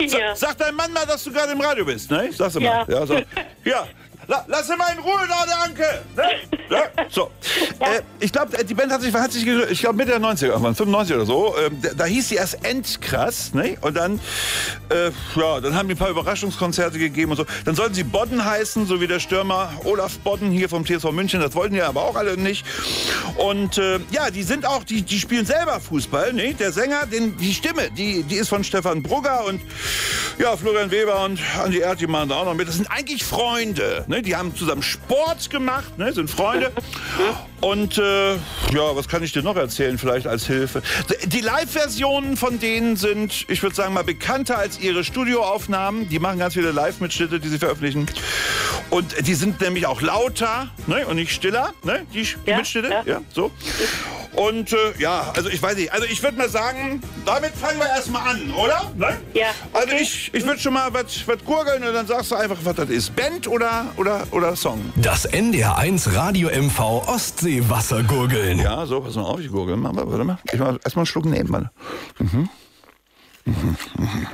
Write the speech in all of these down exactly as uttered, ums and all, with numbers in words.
Sa Ja. Sag deinem Mann mal, dass du gerade im Radio bist, ne? Sag's mal. Ja. Ja, so. Ja. La lass ihn mal in Ruhe da, der Anke. Ne? Ja, so. Äh, ich glaube, die Band hat sich, hat sich ich glaube Mitte der neunziger, irgendwann, fünfundneunzig oder so. Ähm, da, da hieß sie erst Endkrass, ne? Und dann, äh, ja, dann haben die ein paar Überraschungskonzerte gegeben und so. Dann sollten sie Bodden heißen, so wie der Stürmer Olaf Bodden hier vom T S V München. Das wollten die aber auch alle nicht. Und äh, ja, die sind auch, die, die spielen selber Fußball, ne? Der Sänger, den, die Stimme, die, die ist von Stefan Brugger und ja, Florian Weber und Andi Erti machen da auch noch mit. Das sind eigentlich Freunde. Ne, die haben zusammen Sport gemacht, ne, sind Freunde. Und äh, ja, was kann ich dir noch erzählen, vielleicht als Hilfe? Die Live-Versionen von denen sind, ich würde sagen mal, bekannter als ihre Studioaufnahmen. Die machen ganz viele Live-Mitschnitte, die sie veröffentlichen. Und die sind nämlich auch lauter, ne, und nicht stiller, ne, die, die Ja, Mitschnitte. ja. Ja, so. Und äh, ja, also ich weiß nicht, also ich würde mal sagen, damit fangen wir erstmal an, oder? Ne? Ja, Also okay. ich, ich würde schon mal was gurgeln und dann sagst du einfach, was das ist. Band oder, oder, oder Song? Das N D R eins Radio M V Ostseewassergurgeln. Ja, so, pass mal auf, ich gurgel mal. Warte mal. Ich mach erstmal einen Schluck nehmen, Mann. Mhm. Mhm. Mhm.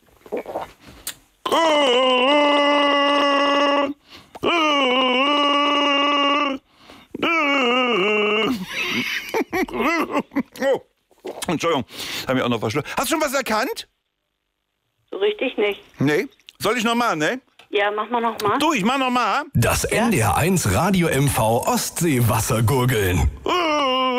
Oh, Entschuldigung, habe ich auch noch verschluckt. Hast du schon was erkannt? So richtig nicht. Nee. Soll ich noch mal, ne? Ja, mach mal noch mal. Du, ich mach noch mal. Das N D R eins Radio M V Ostseewassergurgeln.